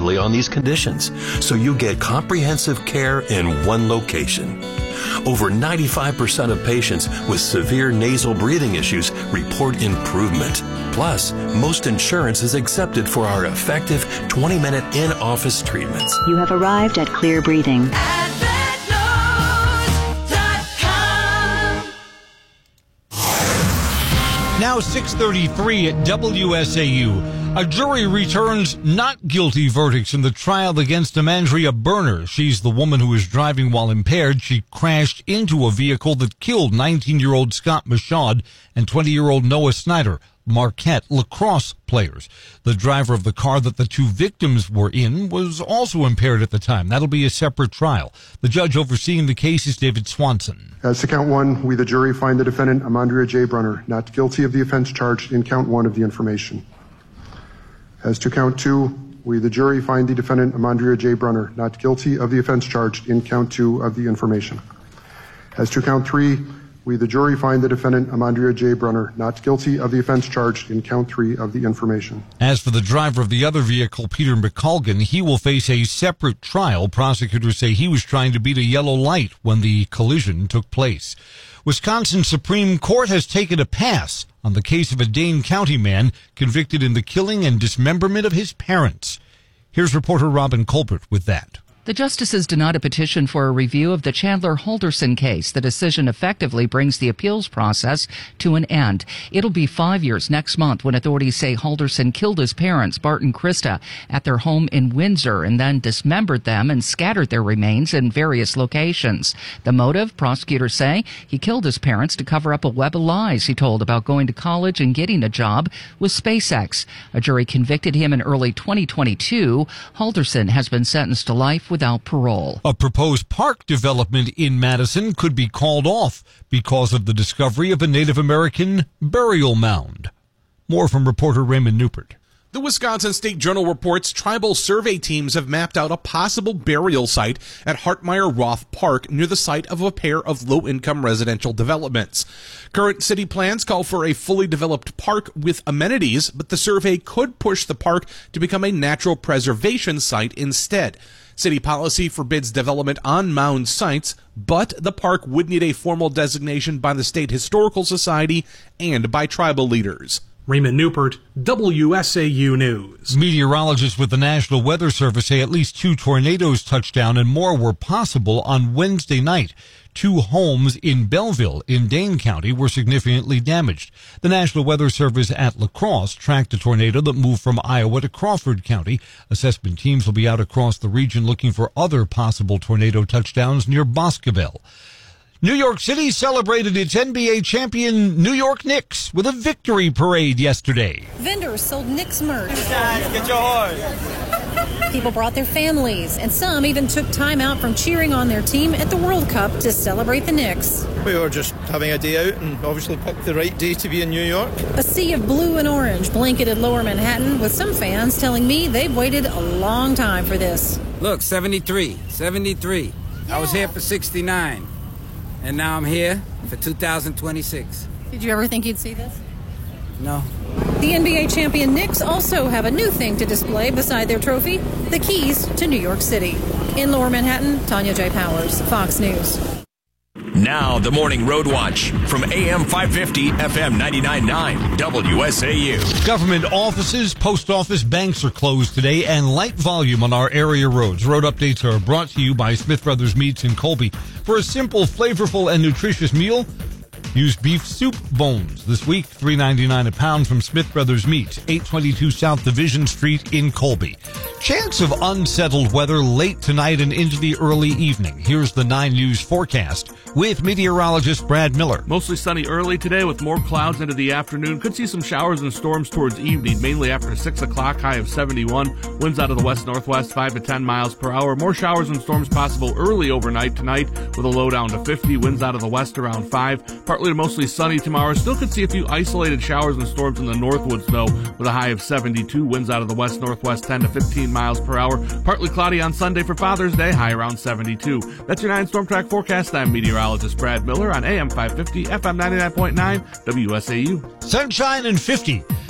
effectively on these conditions, so you get comprehensive care in one location. Over 95% of patients with severe nasal breathing issues report improvement. Plus, most insurance is accepted for our effective 20-minute in-office treatments. You have arrived at Clear Breathing. Now 6:33 at WSAU. A jury returns not guilty verdicts in the trial against Amandrea Berner. She's the woman who was driving while impaired. She crashed into a vehicle that killed 19-year-old Scott Michaud and 20-year-old Noah Snyder, Marquette lacrosse players. The driver of the car that the two victims were in was also impaired at the time. That'll be a separate trial. The judge overseeing the case is David Swanson. As to count one, we, the jury, find the defendant, Amandrea J. Berner, not guilty of the offense charged in count one of the information. As to count two, we, the jury, find the defendant, Amandrea J. Berner, not guilty of the offense charged in count two of the information. As to count three, we, the jury, find the defendant, Amandrea J. Berner, not guilty of the offense charged in count three of the information. As for the driver of the other vehicle, Peter McColgan, he will face a separate trial. Prosecutors say he was trying to beat a yellow light when the collision took place. Wisconsin Supreme Court has taken a pass on the case of a Dane County man convicted in the killing and dismemberment of his parents. Here's reporter Robin Colbert with that. The justices denied a petition for a review of the Chandler Halderson case. The decision effectively brings the appeals process to an end. It'll be 5 years next month when authorities say Halderson killed his parents, Bart and Krista, at their home in Windsor and then dismembered them and scattered their remains in various locations. The motive, prosecutors say, he killed his parents to cover up a web of lies he told about going to college and getting a job with SpaceX. A jury convicted him in early 2022. Halderson has been sentenced to life without parole. A proposed park development in Madison could be called off because of the discovery of a Native American burial mound. More from reporter Raymond Newport. The Wisconsin State Journal reports tribal survey teams have mapped out a possible burial site at Hartmeyer Roth Park near the site of a pair of low-income residential developments. Current city plans call for a fully developed park with amenities, but the survey could push the park to become a natural preservation site instead. City policy forbids development on mound sites, but the park would need a formal designation by the State Historical Society and by tribal leaders. Raymond Newport, WSAU News. Meteorologists with the National Weather Service say at least 2 tornadoes touched down and more were possible on Wednesday night. 2 homes in Belleville in Dane County were significantly damaged. The National Weather Service at La Crosse tracked a tornado that moved from Iowa to Crawford County. Assessment teams will be out across the region looking for other possible tornado touchdowns near Boscoville. New York City celebrated its NBA champion New York Knicks with a victory parade yesterday. Vendors sold Knicks merch. Get your horse. People brought their families, and some even took time out from cheering on their team at the World Cup to celebrate the Knicks. We were just having a day out and obviously picked the right day to be in New York. A sea of blue and orange blanketed Lower Manhattan, with some fans telling me they've waited a long time for this. Look, 73. Yeah. I was here for 69. And now I'm here for 2026. Did you ever think you'd see this? No. The NBA champion Knicks also have a new thing to display beside their trophy, the keys to New York City. In Lower Manhattan, Tanya J. Powers, Fox News. Now the Morning Road Watch from AM 550, FM 99.9, WSAU. Government offices, post office, banks are closed today, and light volume on our area roads. Road updates are brought to you by Smith Brothers Meats in Colby. For a simple, flavorful, and nutritious meal, use beef soup bones. This week, $3.99 a pound from Smith Brothers Meats, 822 South Division Street in Colby. Chance of unsettled weather late tonight and into the early evening. Here's the 9 News forecast with meteorologist Brad Miller. Mostly sunny early today with more clouds into the afternoon. Could see some showers and storms towards evening, mainly after 6 o'clock, high of 71. Winds out of the west-northwest, 5 to 10 miles per hour. More showers and storms possible early overnight tonight with a low down to 50. Winds out of the west around 5. Partly to mostly sunny tomorrow. Still could see a few isolated showers and storms in the northwoods, though, with a high of 72. Winds out of the west-northwest, 10 to 15 miles per hour. Partly cloudy on Sunday for Father's Day, high around 72. That's your 9 Storm Track forecast. I'm meteorologist Brad Miller on AM 550, FM 99.9, WSAU. Sunshine and 50.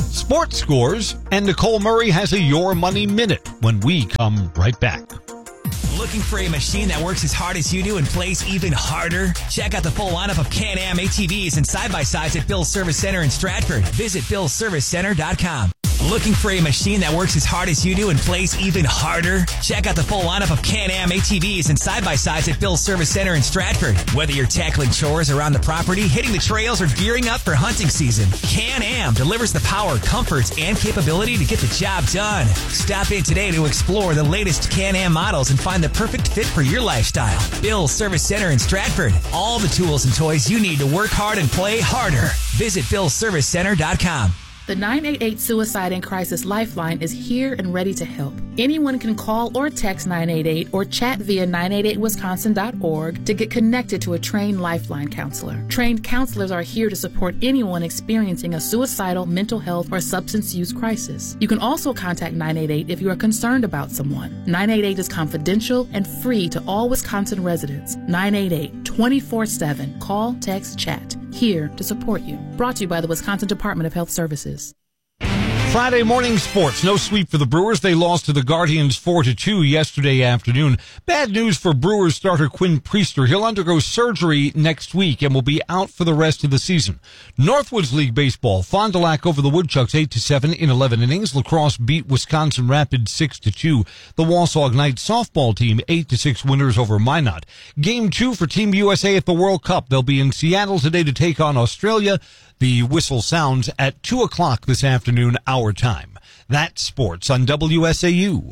sports scores, and Nicole Murray has a Your Money Minute when we come right back. Looking for a machine that works as hard as you do and plays even harder? Check out the full lineup of Can-Am ATVs and side-by-sides at Bill's Service Center in Stratford. Visit BillsServiceCenter.com. Looking for a machine that works as hard as you do and plays even harder? Check out the full lineup of Can-Am ATVs and side-by-sides at Bill's Service Center in Stratford. Whether you're tackling chores around the property, hitting the trails, or gearing up for hunting season, Can-Am delivers the power, comfort, and capability to get the job done. Stop in today to explore the latest Can-Am models and find the perfect fit for your lifestyle. Bill's Service Center in Stratford. All the tools and toys you need to work hard and play harder. Visit BillsServiceCenter.com. The 988 Suicide and Crisis Lifeline is here and ready to help. Anyone can call or text 988 or chat via 988wisconsin.org to get connected to a trained Lifeline counselor. Trained counselors are here to support anyone experiencing a suicidal, mental health, or substance use crisis. You can also contact 988 if you are concerned about someone. 988 is confidential and free to all Wisconsin residents. 988 24/7. Call, text, chat. Here to support you. Brought to you by the Wisconsin Department of Health Services. Friday morning sports. No sweep for the Brewers. They lost to the Guardians 4-2 yesterday afternoon. Bad news for Brewers starter Quinn Priester. He'll undergo surgery next week and will be out for the rest of the season. Northwoods League Baseball. Fond du Lac over the Woodchucks 8-7 in 11 innings. La Crosse beat Wisconsin Rapids 6-2. The Wausau Knights softball team 8-6 winners over Minot. Game 2 for Team USA at the World Cup. They'll be in Seattle today to take on Australia. The whistle sounds at 2 o'clock this afternoon, our time. That's sports on WSAU.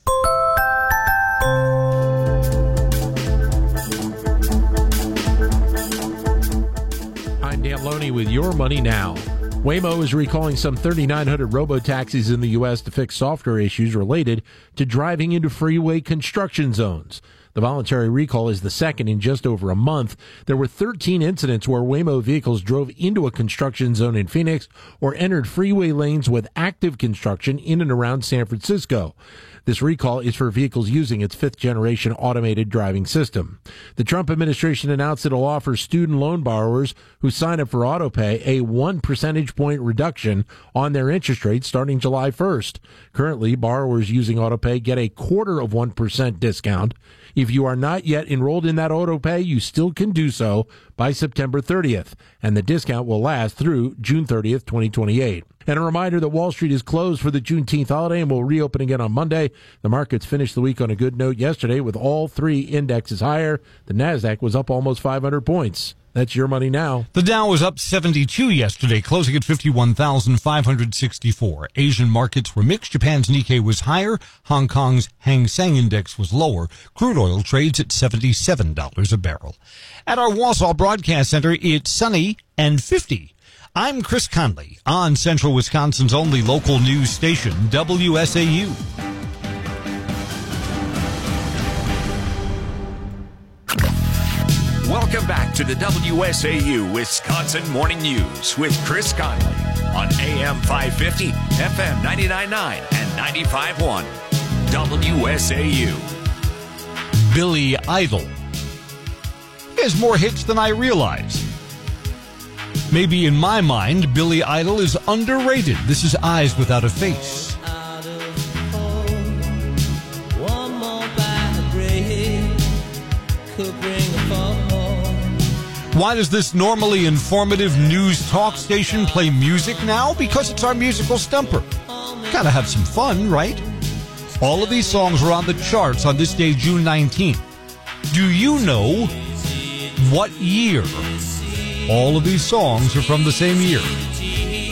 I'm Dan Loney with Your Money Now. Waymo is recalling some 3,900 robo-taxis in the U.S. to fix software issues related to driving into freeway construction zones. The voluntary recall is the second in just over a month. There were 13 incidents where Waymo vehicles drove into a construction zone in Phoenix or entered freeway lanes with active construction in and around San Francisco. This recall is for vehicles using its fifth-generation automated driving system. The Trump administration announced it'll offer student loan borrowers who sign up for AutoPay a 1 percentage point reduction on their interest rate starting July 1st. Currently, borrowers using AutoPay get a 0.25% discount. If you are not yet enrolled in that AutoPay, you still can do so by September 30th, and the discount will last through June 30th, 2028. And a reminder that Wall Street is closed for the Juneteenth holiday and will reopen again on Monday. The markets finished the week on a good note yesterday with all three indexes higher. The Nasdaq was up almost 500 points. That's Your Money Now. The Dow was up 72 yesterday, closing at 51,564. Asian markets were mixed. Japan's Nikkei was higher. Hong Kong's Hang Seng Index was lower. Crude oil trades at $77 a barrel. At our Wausau Broadcast Center, it's sunny and 50. I'm Chris Conley on Central Wisconsin's only local news station, WSAU. Welcome back to the WSAU Wisconsin Morning News with Chris Conley on AM 550, FM 99.9, and 95.1. WSAU. Billy Idol. He has more hits than I realize. Maybe in my mind, Billy Idol is underrated. This is Eyes Without a Face. Why does this normally informative news talk station play music now? Because it's our musical stumper. Gotta have some fun, right? All of these songs were on the charts on this day, June 19th. Do you know what year? All of these songs are from the same year.